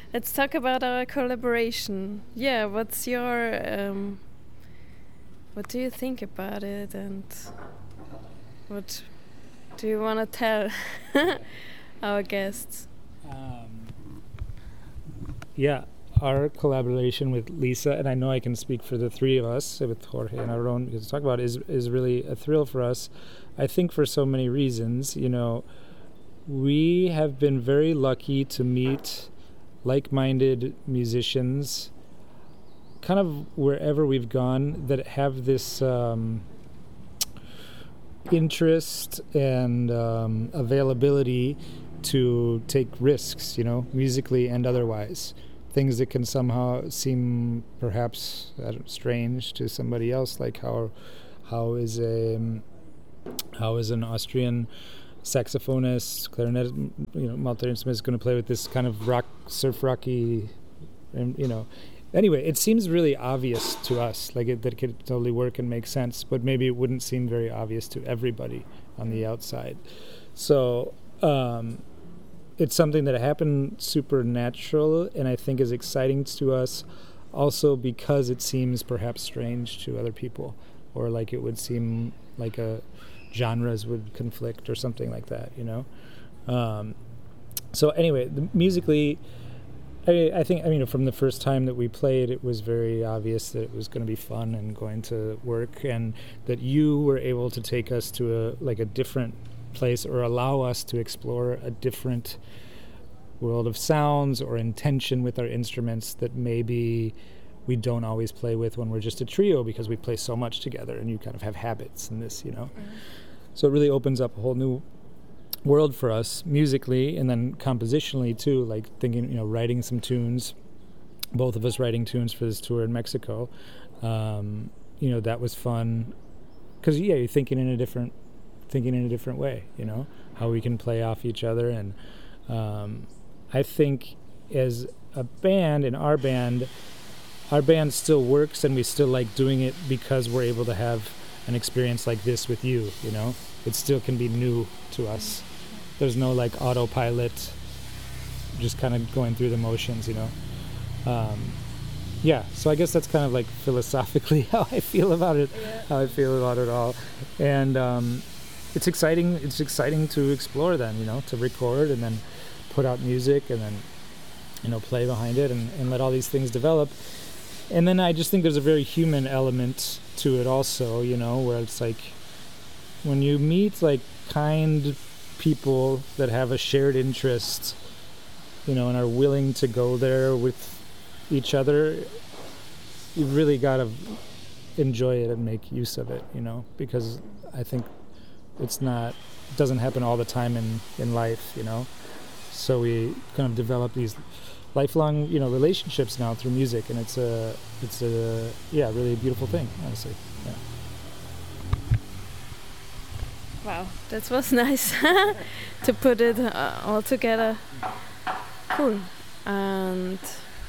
let's talk about our collaboration. Yeah, what do you think about it, and what do you want to tell our guests? Yeah, our collaboration with Lisa, and I know I can speak for the three of us, with Jorge and Aaron, to talk about, is really a thrill for us. I think for so many reasons. We have been very lucky to meet like-minded musicians kind of wherever we've gone that have this interest and availability to take risks, musically and otherwise. Things that can somehow seem perhaps strange to somebody else, like how is an Austrian saxophonist, clarinet, multi-instrument is going to play with this kind of surf rocky, Anyway, it seems really obvious to us, that it could totally work and make sense, but maybe it wouldn't seem very obvious to everybody on the outside. So it's something that happened supernatural, and I think is exciting to us, also because it seems perhaps strange to other people, or like it would seem like genres would conflict or something like that, So anyway, musically, I think, from the first time that we played, it was very obvious that it was going to be fun and going to work, and that you were able to take us to a different place, or allow us to explore a different world of sounds or intention with our instruments that maybe we don't always play with when we're just a trio, because we play so much together and you kind of have habits in this, So it really opens up a whole new world for us musically, and then compositionally too, thinking, writing some tunes, both of us writing tunes for this tour in Mexico. That was fun, because you're thinking in a different way, how we can play off each other. And I think as a band, in our band still works, and we still like doing it because we're able to have an experience like this with you. It still can be new to us. There's no autopilot, just kind of going through the motions, So I guess that's kind of philosophically how I feel about it, how I feel about it all. And it's exciting to explore then, to record and then put out music and then, play behind it and let all these things develop. And then I just think there's a very human element to it also, where it's when you meet kind people that have a shared interest, and are willing to go there with each other, you really got to enjoy it and make use of it, because I think it doesn't happen all the time in life, So we kind of develop these lifelong, relationships now through music, and it's a really beautiful thing, honestly. Yeah. Wow, that was nice to put it all together. Cool. And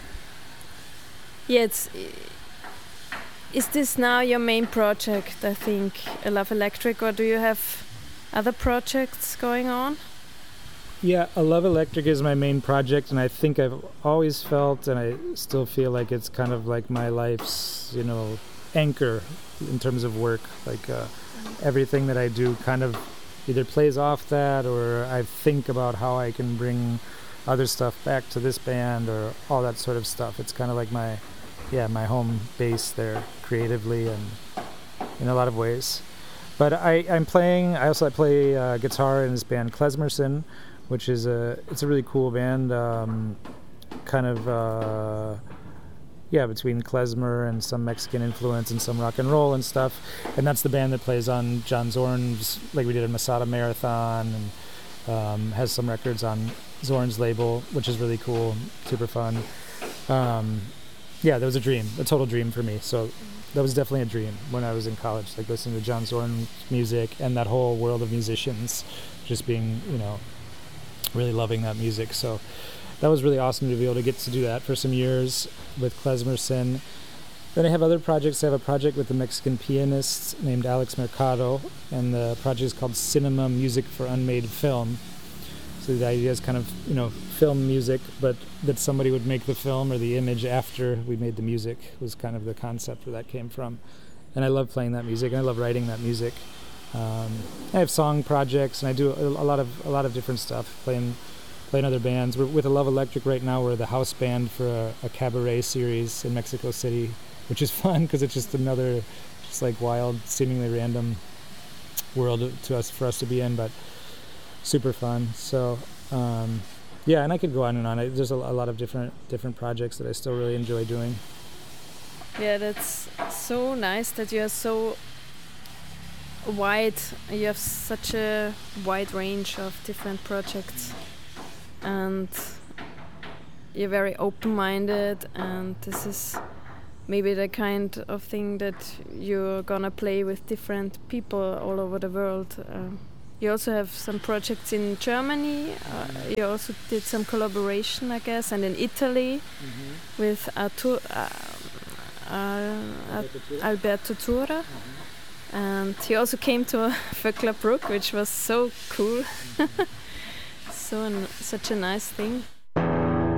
is this now your main project, I think, Love Electric, or do you have other projects going on? Yeah, Love Electric is my main project, and I think I've always felt, and I still feel like it's kind of like my life's, anchor in terms of work. Everything that I do kind of either plays off that, or I think about how I can bring other stuff back to this band, or all that sort of stuff. It's kind of like my home base there creatively and in a lot of ways. But I play guitar in this band Klezmerson, which is it's a really cool band, between klezmer and some Mexican influence and some rock and roll and stuff. And that's the band that plays on John Zorn's, we did a Masada Marathon, and has some records on Zorn's label, which is really cool, super fun. That was a total dream for me. So that was definitely a dream when I was in college, listening to John Zorn music and that whole world of musicians, just being, really loving that music. So that was really awesome to be able to get to do that for some years with Klezmerson. Then I have other projects. I have a project with a Mexican pianist named Alex Mercado, and the project is called Cinema Music for Unmade Film. So the idea is kind of, film music, but that somebody would make the film or the image after we made the music was kind of the concept where that came from. And I love playing that music, and I love writing that music. I have song projects, and I do a lot of different stuff, playing other bands. We're with A Love Electric right now. We're the house band for a cabaret series in Mexico City, which is fun because it's just another, just like wild, seemingly random world for us to be in, but super fun. So yeah, and I could go on and on. There's a lot of different projects that I still really enjoy doing. Yeah, that's so nice that you are so wide. You have such a wide range of different projects, and you're very open-minded, and this is maybe the kind of thing that you're gonna play with different people all over the world. You also have some projects in Germany. You also did some collaboration, I guess, and in Italy with Alberto Tura. And he also came to Vöcklerbruck, which was so cool. Such a nice thing.